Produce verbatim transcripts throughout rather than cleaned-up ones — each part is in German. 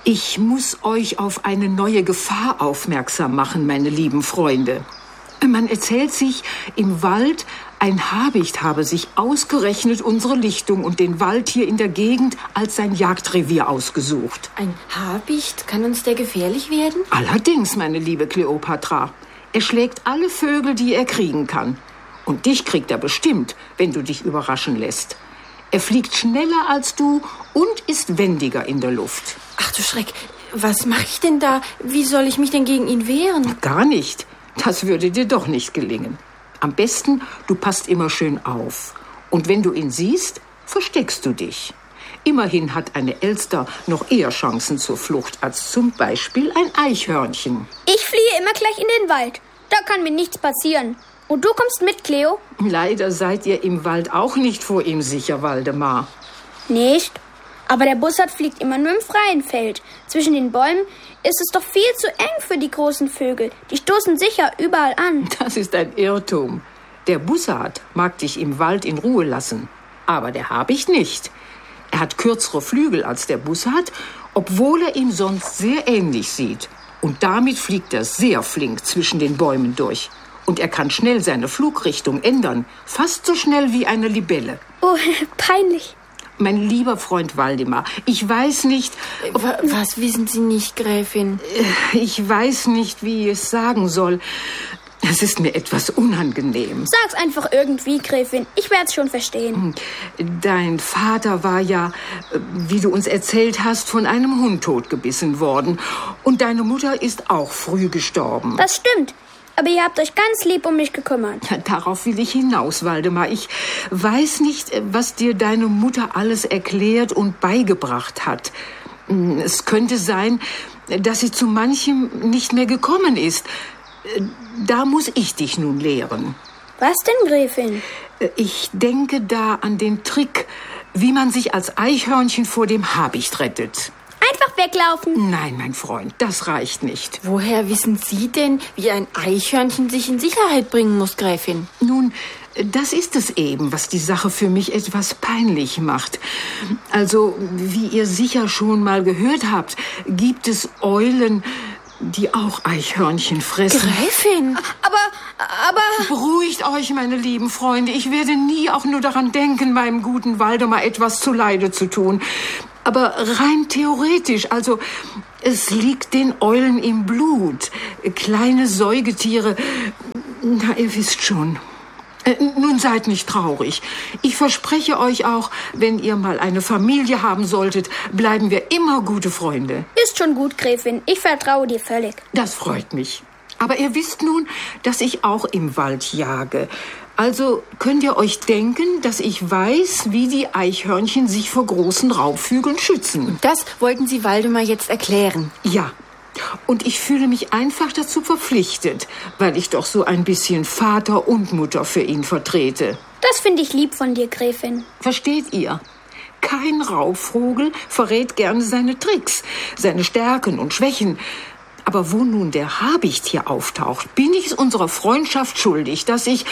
Ich muss euch auf eine neue Gefahr aufmerksam machen, meine lieben Freunde. Man erzählt sich im Wald, ein Habicht habe sich ausgerechnet unsere Lichtung und den Wald hier in der Gegend als sein Jagdrevier ausgesucht. Ein Habicht? Kann uns der gefährlich werden? Allerdings, meine liebe Kleopatra. Er schlägt alle Vögel, die er kriegen kann. Und dich kriegt er bestimmt, wenn du dich überraschen lässt. Er fliegt schneller als du und ist wendiger in der Luft. Ach du Schreck, was mache ich denn da? Wie soll ich mich denn gegen ihn wehren? Gar nicht. Das würde dir doch nicht gelingen. Am besten, du passt immer schön auf. Und wenn du ihn siehst, versteckst du dich. Immerhin hat eine Elster noch eher Chancen zur Flucht als zum Beispiel ein Eichhörnchen. Ich fliehe immer gleich in den Wald. Da kann mir nichts passieren. Und du kommst mit, Cleo? Leider seid ihr im Wald auch nicht vor ihm sicher, Waldemar. Nicht? Aber der Bussard fliegt immer nur im freien Feld. Zwischen den Bäumen ist es doch viel zu eng für die großen Vögel. Die stoßen sicher überall an. Das ist ein Irrtum. Der Bussard mag dich im Wald in Ruhe lassen. Aber der Habicht nicht. Er hat kürzere Flügel als der Bussard, obwohl er ihm sonst sehr ähnlich sieht. Und damit fliegt er sehr flink zwischen den Bäumen durch. Und er kann schnell seine Flugrichtung ändern. Fast so schnell wie eine Libelle. Oh, peinlich. Mein lieber Freund Waldemar, ich weiß nicht... Ob, Was wissen Sie nicht, Gräfin? Ich weiß nicht, wie ich es sagen soll. Es ist mir etwas unangenehm. Sag's einfach irgendwie, Gräfin. Ich werd's schon verstehen. Dein Vater war ja, wie du uns erzählt hast, von einem Hund totgebissen worden. Und deine Mutter ist auch früh gestorben. Das stimmt. Aber ihr habt euch ganz lieb um mich gekümmert. Darauf will ich hinaus, Waldemar. Ich weiß nicht, was dir deine Mutter alles erklärt und beigebracht hat. Es könnte sein, dass sie zu manchem nicht mehr gekommen ist. Da muss ich dich nun lehren. Was denn, Gräfin? Ich denke da an den Trick, wie man sich als Eichhörnchen vor dem Habicht rettet. Einfach weglaufen. Nein, mein Freund, das reicht nicht. Woher wissen Sie denn, wie ein Eichhörnchen sich in Sicherheit bringen muss, Gräfin? Nun, das ist es eben, was die Sache für mich etwas peinlich macht. Also, wie ihr sicher schon mal gehört habt, gibt es Eulen, die auch Eichhörnchen fressen. Gräfin! Aber, aber... Beruhigt euch, meine lieben Freunde. Ich werde nie auch nur daran denken, meinem guten Waldemar etwas zuleide zu tun. Aber rein theoretisch, also es liegt den Eulen im Blut. Kleine Säugetiere, na, ihr wisst schon. Äh, nun seid nicht traurig. Ich verspreche euch auch, wenn ihr mal eine Familie haben solltet, bleiben wir immer gute Freunde. Ist schon gut, Gräfin. Ich vertraue dir völlig. Das freut mich. Aber ihr wisst nun, dass ich auch im Wald jage. Also könnt ihr euch denken, dass ich weiß, wie die Eichhörnchen sich vor großen Raubvögeln schützen. Das wollten Sie Waldemar jetzt erklären. Ja. Und ich fühle mich einfach dazu verpflichtet, weil ich doch so ein bisschen Vater und Mutter für ihn vertrete. Das finde ich lieb von dir, Gräfin. Versteht ihr? Kein Raubvogel verrät gerne seine Tricks, seine Stärken und Schwächen. Aber wo nun der Habicht hier auftaucht, bin ich es unserer Freundschaft schuldig, dass ich...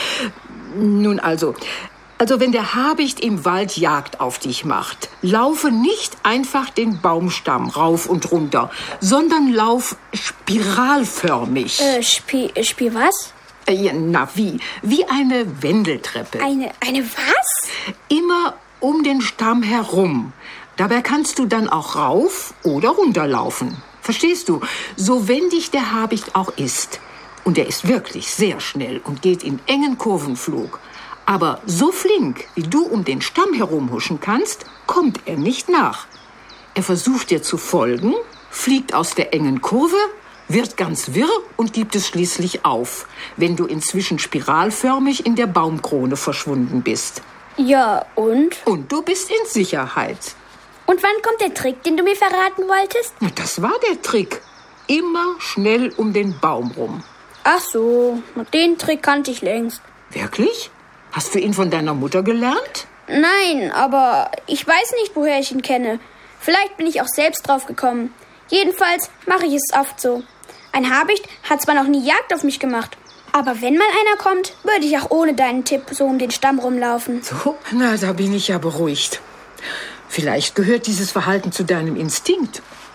Nun also... Also wenn der Habicht im Wald Jagd auf dich macht, laufe nicht einfach den Baumstamm rauf und runter, sondern lauf spiralförmig. Äh, Spi... Spi was? Äh, ja, na wie? Wie eine Wendeltreppe. Eine... eine was? Immer um den Stamm herum. Dabei kannst du dann auch rauf oder runterlaufen. Verstehst du? So wendig der Habicht auch ist. Und er ist wirklich sehr schnell und geht in engen Kurvenflug. Aber so flink, wie du um den Stamm herumhuschen kannst, kommt er nicht nach. Er versucht dir zu folgen, fliegt aus der engen Kurve, wird ganz wirr und gibt es schließlich auf, wenn du inzwischen spiralförmig in der Baumkrone verschwunden bist. Ja, und? Und du bist in Sicherheit. Und wann kommt der Trick, den du mir verraten wolltest? Das war der Trick. Immer schnell um den Baum rum. Ach so, den Trick kannte ich längst. Wirklich? Hast du ihn von deiner Mutter gelernt? Nein, aber ich weiß nicht, woher ich ihn kenne. Vielleicht bin ich auch selbst drauf gekommen. Jedenfalls mache ich es oft so. Ein Habicht hat zwar noch nie Jagd auf mich gemacht, aber wenn mal einer kommt, würde ich auch ohne deinen Tipp so um den Stamm rumlaufen. So, na, da bin ich ja beruhigt. Vielleicht gehört dieses Verhalten zu deinem Instinkt.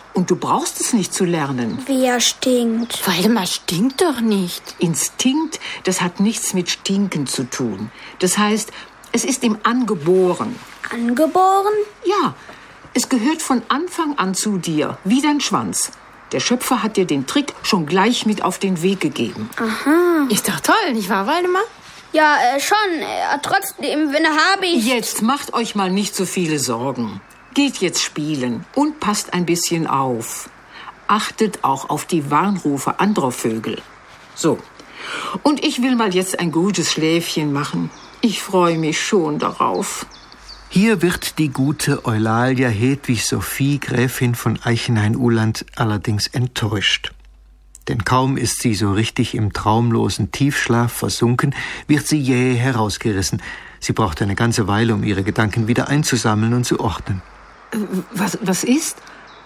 Und du brauchst es nicht zu lernen. Wer stinkt? Waldemar stinkt doch nicht. Instinkt, das hat nichts mit Stinken zu tun. Das heißt, es ist ihm angeboren. Angeboren? Ja, es gehört von Anfang an zu dir, wie dein Schwanz. Der Schöpfer hat dir den Trick schon gleich mit auf den Weg gegeben. Aha. Ist doch toll, nicht wahr, Waldemar? Ja, äh, schon. Äh, trotzdem, wenn habe ich... Jetzt macht euch mal nicht so viele Sorgen. Geht jetzt spielen und passt ein bisschen auf. Achtet auch auf die Warnrufe anderer Vögel. So, und ich will mal jetzt ein gutes Schläfchen machen. Ich freue mich schon darauf. Hier wird die gute Eulalia Hedwig Sophie, Gräfin von Eichenhain-Uhland, allerdings enttäuscht. Denn kaum ist sie so richtig im traumlosen Tiefschlaf versunken, wird sie jäh herausgerissen. Sie braucht eine ganze Weile, um ihre Gedanken wieder einzusammeln und zu ordnen. Was, was ist?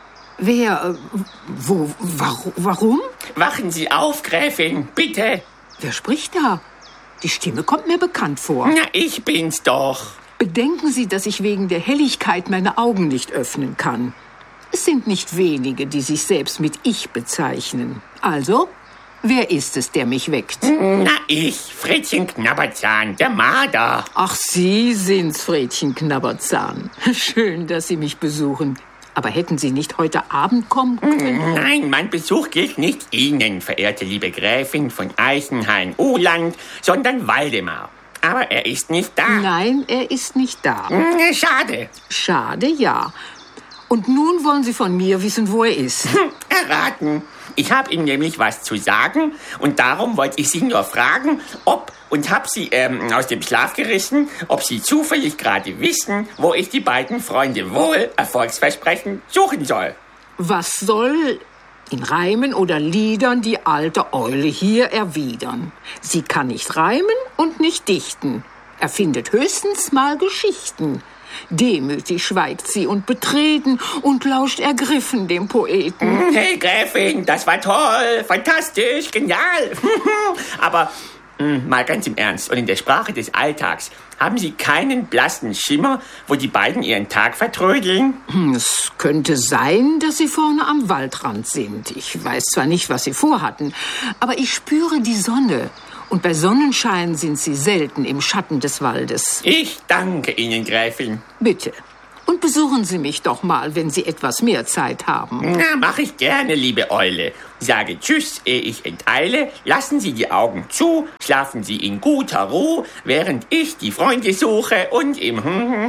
Wer? Wo? Warum? Warum? Wachen Sie auf, Gräfin, bitte. Wer spricht da? Die Stimme kommt mir bekannt vor. Na, ich bin's doch. Bedenken Sie, dass ich wegen der Helligkeit meine Augen nicht öffnen kann. Es sind nicht wenige, die sich selbst mit Ich bezeichnen. Also, wer ist es, der mich weckt? Na, ich, Frettchen Knabberzahn, der Marder. Ach, Sie sind's, Frettchen Knabberzahn. Schön, dass Sie mich besuchen. Aber hätten Sie nicht heute Abend kommen können? Nein, mein Besuch gilt nicht Ihnen, verehrte liebe Gräfin von Eichenhain-Uhland, sondern Waldemar. Aber er ist nicht da. Nein, er ist nicht da. Schade. Schade, ja. Und nun wollen Sie von mir wissen, wo er ist. Hm, erraten. Ich habe ihm nämlich was zu sagen und darum wollte ich Sie nur fragen, ob, und habe Sie ähm, aus dem Schlaf gerissen, ob Sie zufällig gerade wissen, wo ich die beiden Freunde wohl erfolgsversprechend suchen soll. Was soll in Reimen oder Liedern die alte Eule hier erwidern? Sie kann nicht reimen und nicht dichten, erfindet höchstens mal Geschichten. Demütig schweigt sie und betreten und lauscht ergriffen dem Poeten. Hey Gräfin, das war toll, fantastisch, genial. Aber mh, mal ganz im Ernst, und in der Sprache des Alltags, haben Sie keinen blassen Schimmer, wo die beiden ihren Tag vertrödeln? Es könnte sein, dass sie vorne am Waldrand sind. Ich weiß zwar nicht, was sie vorhatten, aber ich spüre die Sonne. Und bei Sonnenschein sind sie selten im Schatten des Waldes. Ich danke Ihnen, Gräfin. Bitte. Und besuchen Sie mich doch mal, wenn Sie etwas mehr Zeit haben. Na, mach ich gerne, liebe Eule. Sage Tschüss, ehe ich enteile. Lassen Sie die Augen zu, schlafen Sie in guter Ruhe, während ich die Freunde suche und im...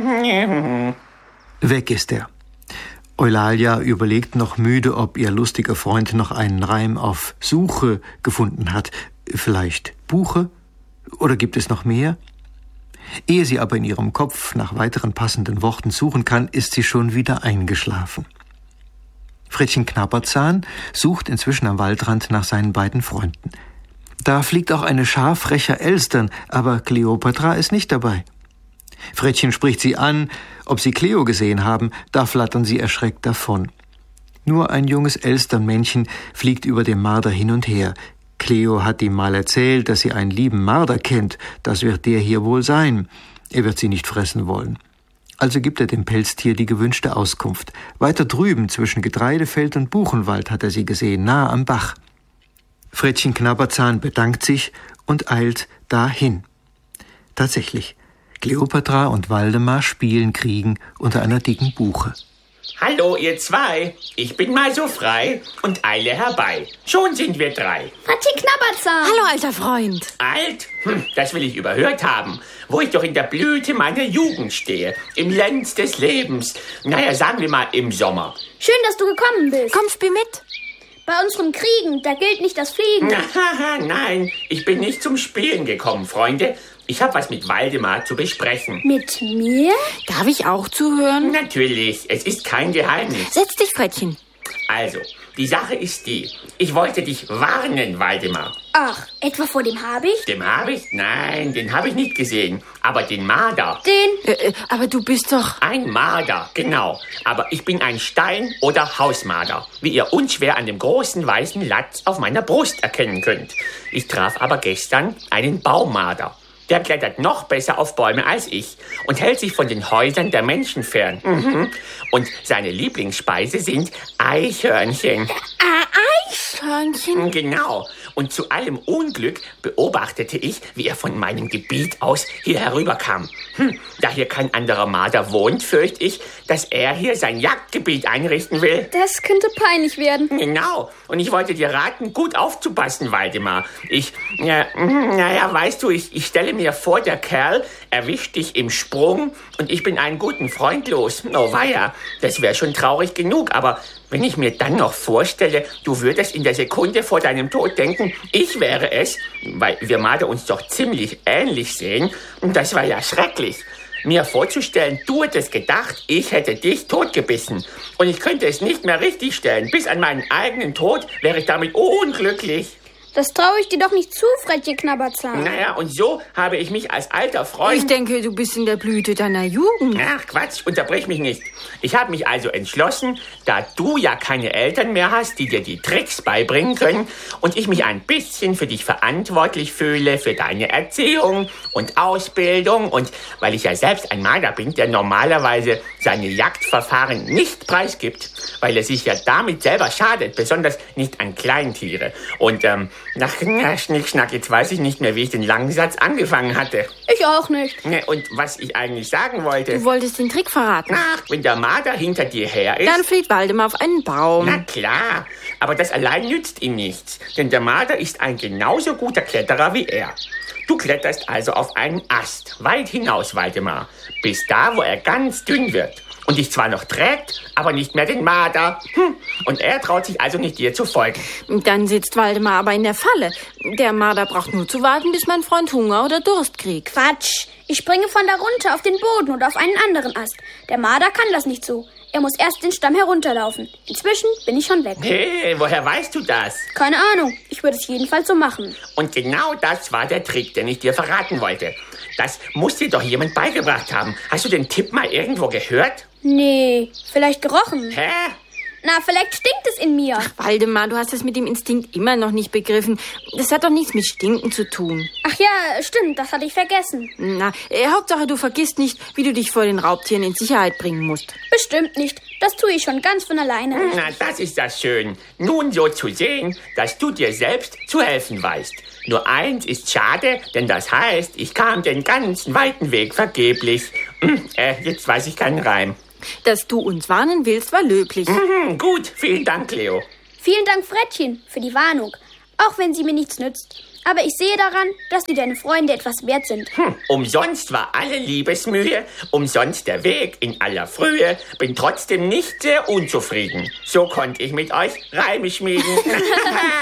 Weg ist er. Eulalia überlegt noch müde, ob ihr lustiger Freund noch einen Reim auf Suche gefunden hat. Vielleicht Buche? Oder gibt es noch mehr? Ehe sie aber in ihrem Kopf nach weiteren passenden Worten suchen kann, ist sie schon wieder eingeschlafen. Frettchen Knabberzahn sucht inzwischen am Waldrand nach seinen beiden Freunden. Da fliegt auch eine Schar frecher Elstern, aber Kleopatra ist nicht dabei. Frettchen spricht sie an, ob sie Cleo gesehen haben, da flattern sie erschreckt davon. Nur ein junges Elsternmännchen fliegt über dem Marder hin und her. Cleo hat ihm mal erzählt, dass sie einen lieben Marder kennt. Das wird der hier wohl sein. Er wird sie nicht fressen wollen. Also gibt er dem Pelztier die gewünschte Auskunft. Weiter drüben zwischen Getreidefeld und Buchenwald hat er sie gesehen, nahe am Bach. Frettchen Knabberzahn bedankt sich und eilt dahin. Tatsächlich, Kleopatra und Waldemar spielen Kriegen unter einer dicken Buche. Hallo, ihr zwei. Ich bin mal so frei und eile herbei. Schon sind wir drei. Frettchen Knabberzahn. Hallo, alter Freund. Alt? Hm, das will ich überhört haben. Wo ich doch in der Blüte meiner Jugend stehe. Im Lenz des Lebens. Naja, sagen wir mal im Sommer. Schön, dass du gekommen bist. Komm, spiel mit. Bei unserem Kriegen, da gilt nicht das Fliegen. Haha, nein, ich bin nicht zum Spielen gekommen, Freunde. Ich habe was mit Waldemar zu besprechen. Mit mir? Darf ich auch zuhören? Natürlich, es ist kein Geheimnis. Setz dich, Frettchen. Also, die Sache ist die. Ich wollte dich warnen, Waldemar. Ach, etwa vor dem Habicht? Dem Habicht? Nein, den habe ich nicht gesehen. Aber den Marder. Den? Äh, aber du bist doch... Ein Marder, genau. Aber ich bin ein Stein- oder Hausmarder, wie ihr unschwer an dem großen weißen Latz auf meiner Brust erkennen könnt. Ich traf aber gestern einen Baummarder. Der klettert noch besser auf Bäume als ich und hält sich von den Häusern der Menschen fern. Mhm. Und seine Lieblingsspeise sind Eichhörnchen. Ah, Eichhörnchen? Genau. Und zu allem Unglück beobachtete ich, wie er von meinem Gebiet aus hier herüberkam. Hm, da hier kein anderer Marder wohnt, fürchte ich, dass er hier sein Jagdgebiet einrichten will. Das könnte peinlich werden. Genau. Und ich wollte dir raten, gut aufzupassen, Waldemar. Ich, ja, naja, weißt du, ich, ich stelle mir vor, der Kerl erwischt dich im Sprung und ich bin einen guten Freund los. Oh weia, das wäre schon traurig genug, aber wenn ich mir dann noch vorstelle, du würdest in der Sekunde vor deinem Tod denken, ich wäre es, weil wir Marder uns doch ziemlich ähnlich sehen, das war ja schrecklich. Mir vorzustellen, du hättest gedacht, ich hätte dich totgebissen. Und ich könnte es nicht mehr richtig stellen. Bis an meinen eigenen Tod wäre ich damit unglücklich. Das traue ich dir doch nicht zu, Frettchen Knabberzahn. Naja, und so habe ich mich als alter Freund... Ich denke, du bist in der Blüte deiner Jugend. Ach, Quatsch, unterbrich mich nicht. Ich habe mich also entschlossen, da du ja keine Eltern mehr hast, die dir die Tricks beibringen können und ich mich ein bisschen für dich verantwortlich fühle, für deine Erziehung und Ausbildung und weil ich ja selbst ein Marder bin, der normalerweise seine Jagdverfahren nicht preisgibt, weil er sich ja damit selber schadet, besonders nicht an Kleintiere. Und, ähm, Nach na, Schnickschnack, jetzt weiß ich nicht mehr, wie ich den langen Satz angefangen hatte. Ich auch nicht. Ne, und was ich eigentlich sagen wollte... Du wolltest den Trick verraten. Ach, wenn der Marder hinter dir her ist... Dann fliegt Waldemar auf einen Baum. Na klar, aber das allein nützt ihm nichts. Denn der Marder ist ein genauso guter Kletterer wie er. Du kletterst also auf einen Ast, weit hinaus, Waldemar. Bis da, wo er ganz dünn wird. Und dich zwar noch trägt, aber nicht mehr den Marder. Hm. Und er traut sich also nicht, dir zu folgen. Dann sitzt Waldemar aber in der Falle. Der Marder braucht nur zu warten, bis mein Freund Hunger oder Durst kriegt. Quatsch. Ich springe von da runter auf den Boden oder auf einen anderen Ast. Der Marder kann das nicht so. Er muss erst den Stamm herunterlaufen. Inzwischen bin ich schon weg. Hey, woher weißt du das? Keine Ahnung. Ich würde es jedenfalls so machen. Und genau das war der Trick, den ich dir verraten wollte. Das muss dir doch jemand beigebracht haben. Hast du den Tipp mal irgendwo gehört? Nee, vielleicht gerochen. Hä? Na, vielleicht stinkt es in mir. Ach, Waldemar, du hast es mit dem Instinkt immer noch nicht begriffen. Das hat doch nichts mit Stinken zu tun. Ach ja, stimmt, das hatte ich vergessen. Na, äh, Hauptsache, du vergisst nicht, wie du dich vor den Raubtieren in Sicherheit bringen musst. Bestimmt nicht. Das tue ich schon ganz von alleine. Na, das ist das schön. Nun so zu sehen, dass du dir selbst zu helfen weißt. Nur eins ist schade, denn das heißt, ich kam den ganzen weiten Weg vergeblich. Hm, äh, jetzt weiß ich keinen Reim. Dass du uns warnen willst, war löblich. Mhm, gut, vielen Dank, Leo. Vielen Dank, Frettchen, für die Warnung. Auch wenn sie mir nichts nützt. Aber ich sehe daran, dass dir deine Freunde etwas wert sind. Hm, umsonst war alle Liebesmühe, umsonst der Weg in aller Frühe, bin trotzdem nicht sehr unzufrieden. So konnte ich mit euch Reime schmieden.